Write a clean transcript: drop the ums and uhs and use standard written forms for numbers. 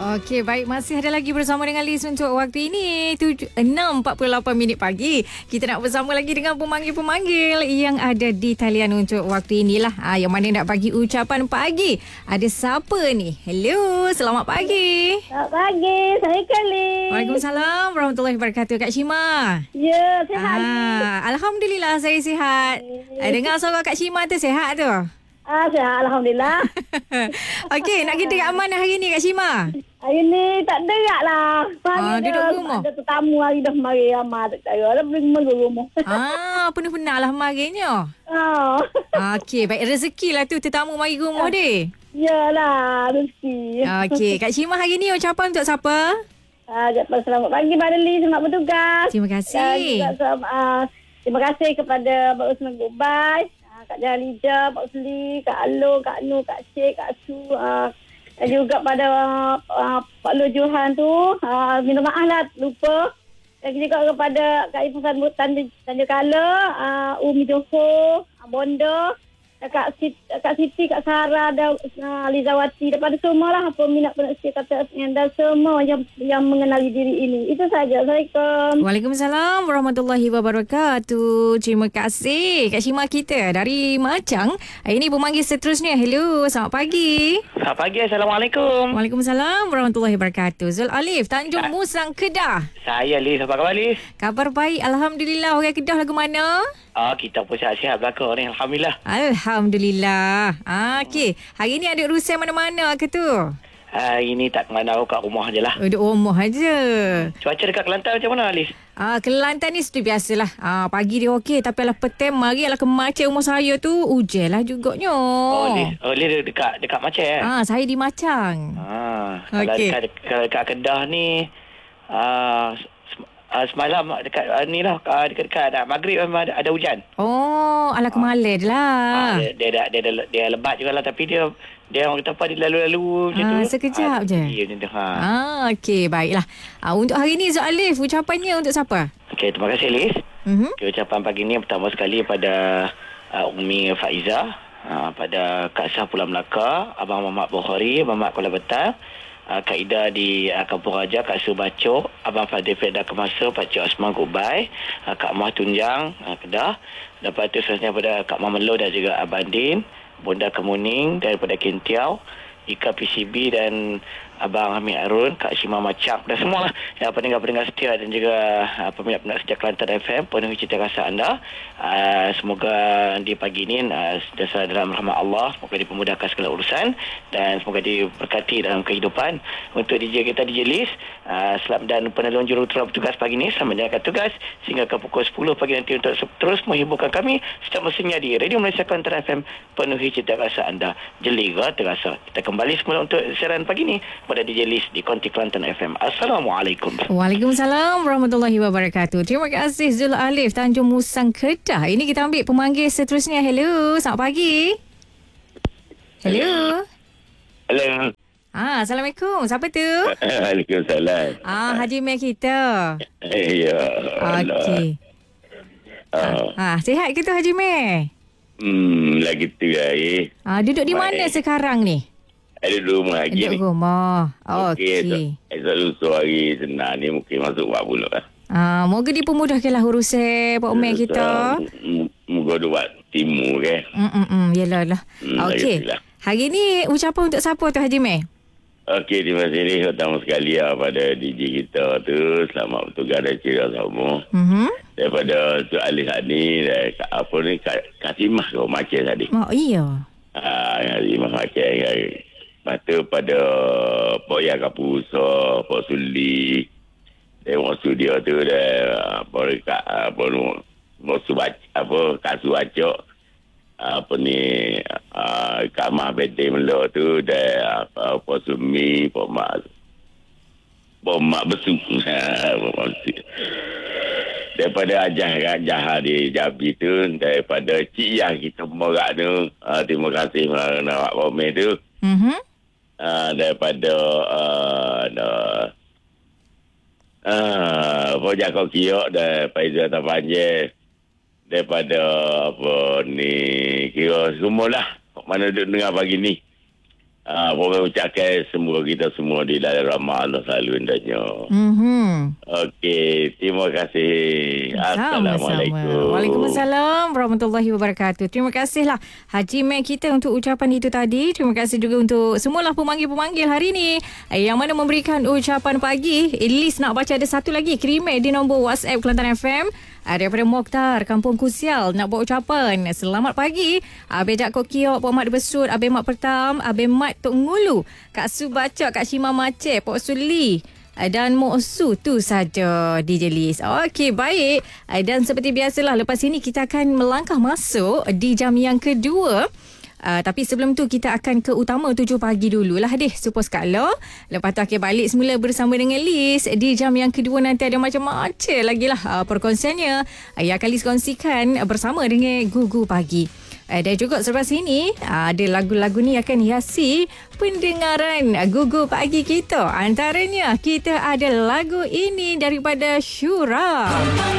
Okey, baik. Masih ada lagi bersama dengan Liz untuk waktu ini 6.48 pagi. Kita nak bersama lagi dengan pemanggil-pemanggil yang ada di talian untuk waktu inilah. Yang mana nak bagi ucapan pagi. Ada siapa ni? Hello, selamat pagi. Selamat pagi, saya Kali. Waalaikumsalam warahmatullahi wabarakatuh. Kak Shima. Ya, sihat. Alhamdulillah saya sihat. Dengar suara Kak Shima tu sihat tu? Sihat, Alhamdulillah. Okey, nak kita kat mana hari ni Kak Shima? Hari ni tak derak lah. Duduk rumah? Ada tetamu hari dah mari ramah tak cara. Dah pergi mengurus rumah. Penuh-penuh lah marinya. Okey, baik rezeki lah tu tetamu mari rumah deh. Yalah, rezeki. Okey, Kak Shima hari ni ucapan untuk siapa? Selamat pagi Mak Deli, selamat bertugas. Terima kasih. Dan juga, terima kasih kepada Pak Usman Gubai, Kak Jalija, Pak Usli, Kak Alo, Kak Nu, Kak Syed, Kak Su, dan juga pada Pak Lu Johan tu, minta maaf lah, lupa. Dan juga kepada Kak Ibu Tanjung Kala, Umi Johor, Bonda, Kak Siti, Kak Sarah dan Lizawati, daripada semua lah peminat penasihat kata dan semua yang mengenali diri ini. Itu saja. Assalamualaikum. Waalaikumsalam warahmatullahi wabarakatuh. Terima kasih Kak Shima kita dari Macang. Ini pemanggil seterusnya. Hello, selamat pagi. Selamat pagi, Assalamualaikum. Waalaikumsalam warahmatullahi wabarakatuh. Zul Alif, Tanjung Musang, Kedah. Saya Liz, apa khabar Liz? Kabar baik, Alhamdulillah. Orang Kedah lagu mana? Kita pun sihat-sihat belakang ni, Alhamdulillah. Alhamdulillah. Okey, hari ni ada urusan mana-mana ke tu? Ini tak kemana, kat rumah je lah. Duduk rumah aja. Cuaca dekat Kelantan macam mana Liz? Kelantan ni seperti biasalah. Pagi dia okey, tapi alah petang mari alah kemacet rumah saya tu hujan lah juganya. Liz dekat Macang Saya di Macang. Kalau Okey. dekat Kedah ni semalam dekat ni lah, dekat maghrib memang ada hujan. Alah kemalai lah. Dia lebat juga lah, tapi dia orang kata apa, dia lalu-lalu macam tu. Sekejap je. Ya, macam tu. Okey, baiklah. Untuk hari ni Zul Alif, ucapannya untuk siapa? Okey, terima kasih Liz. Ucapan pagi ni pertama sekali pada Umi Faiza, pada Kak Sah Pulau Melaka, Abang Mamat Bukhari, Mamat Kuala Betang, Kak Ida di Kampung Raja, Kak Su Bacok, Abang Fadil Feda Kemasa, Pak Cik Osman Gubai, Kak Mah Tunjang, Kedah. Lepas tu seterusnya pada Kak Mah Melo dan juga Abang Din, Bunda Kemuning daripada Kintiau, Ika PCB dan Abang Hamid Arun, Kak Shima Macak dan semualah yang pendengar-pendengar setia dan juga peminat-peminat setia Kelantan FM, penuhi cita rasa anda. Semoga di pagi ini dasar dalam rahmat Allah, semoga dipermudahkan segala urusan dan semoga diberkati dalam kehidupan. Untuk DJ kita, DJ Liz, dan penelon juruterang bertugas pagi ini, selamat menjalankan tugas sehingga ke pukul 10 pagi nanti untuk terus menghiburkan kami setiap mesinnya di Radio Malaysia Kelantan FM, penuhi cita rasa anda, jeliga terasa. Kita kembali semula untuk siaran pagi ini pada DJ Liz di Konti Kelantan FM. Assalamualaikum. Waalaikumsalam warahmatullahi wabarakatuh. Terima kasih Zul Alif, Tanjung Musang, Kedah. Ini kita ambil pemanggil seterusnya. Hello, selamat pagi. Hello. Hello. Assalamualaikum. Siapa tu? Waalaikumsalam. Haji Meh kita. Ya. Okey. Sihat ke tu Haji Meh? Lagi tu lah. Duduk di mana sekarang ni? Ada di rumah lagi ni. Duduk rumah. Okey. Esok lusa hari senang ni mungkin masuk 40 lah. Moga dipermudahkanlah urusan Pak Umar kita. Moga buat timur ke. Yelah. Okey. Hari ni ucapan untuk siapa tu Haji Meh? Okey, terima kasih pertama sekali pada DJ kita tu. Selamat bertugas dan cerita semua. Daripada tu Alif ni, apa ni, Kak Simah ke Macam tadi. Iya. Kak Simah Macam. Lepas tu pada Pok Yang Kapusa, Pok Suli, tengok studio tu dah Kak Su Bacok, apa ni, Kak Mah Bete Melo tu dah Pok Sumi, Pok Mak Besu. Daripada Ajah di Jabi tu, daripada Cik Yang kita merak tu, terima kasih nak Pak Meh tu. Daripada Pojak Kokiok dan Faizal Tapanjir, daripada apa ni, kira semualah mana duduk dengar pagi ni. Boleh ucapkan semua kita semua di dalam rahmat Allah selalu hendaknya. Okey, terima kasih. Assalamualaikum. Waalaikumsalam warahmatullahi wabarakatuh. Terima kasihlah Haji Mek kita untuk ucapan itu tadi. Terima kasih juga untuk semualah pemanggil-pemanggil hari ni yang mana memberikan ucapan pagi. List nak baca ada satu lagi. Kirim di nombor WhatsApp Kelantan FM. Daripada Mokhtar, Kampung Kusial, nak buat ucapan. Selamat pagi. Abang Jak Kokiok, Pok Mat Besut, Abang Mat Pertam, Abang Mat Tok Ngulu, Kak Su Baca, Kak Shima Mace, Pok Suli dan Mok Su. Tu saja DJ Liz. Okey, baik. Dan seperti biasalah, lepas ini kita akan melangkah masuk di jam yang kedua. Tapi sebelum tu kita akan ke utama 7 pagi dululah deh. Suppose kalau lepas tu akan balik semula bersama dengan Liz. Di jam yang kedua nanti ada macam-macam lagi lah perkongsiannya yang akan Liz kongsikan bersama dengan Gugu Pagi. Dan juga selepas ini ada lagu-lagu ni akan hiasi pendengaran Gugu Pagi kita. Antaranya kita ada lagu ini daripada Syura.